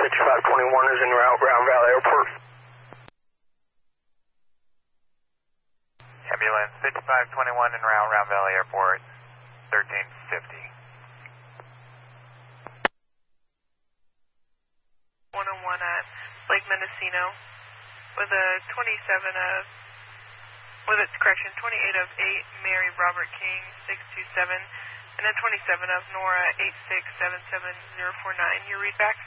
5521 is en route, Round Valley Airport. Ambulance 5521 en route, Round Valley Airport, 1350. 101 at Lake Mendocino with a 28 of 8 Mary Robert King 627 and a 27 of Nora 8677049. Your read back?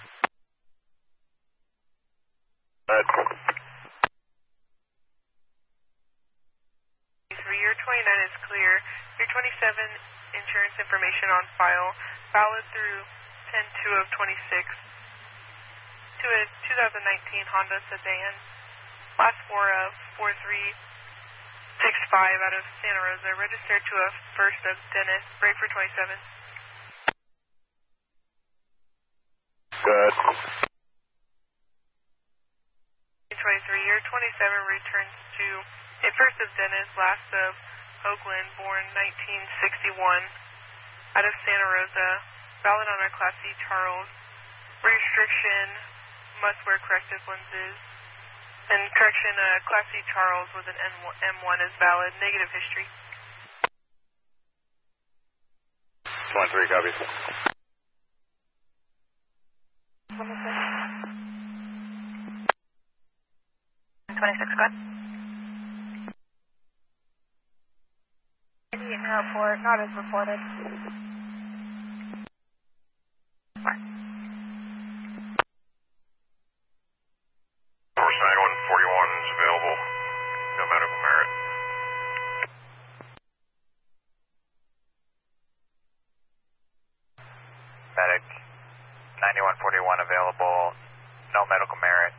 Your 29 is clear. Your 27 insurance information on file, valid through 10/2 of 26. To a 2019 Honda sedan, last four of 4365 out of Santa Rosa, registered to a first of Dennis, break for 27. Good. 23, your 27 returns to a first of Dennis, last of Oakland, born 1961, out of Santa Rosa, valid on a Class C Charles. Restriction, must wear corrective lenses. And correction, Class C Charles with an M1 is valid. Negative history. 23 copies. 26, good. Indian Airport, not as reported. Source 9141 is available. No medical merit. Medic 9141 available, no medical merit.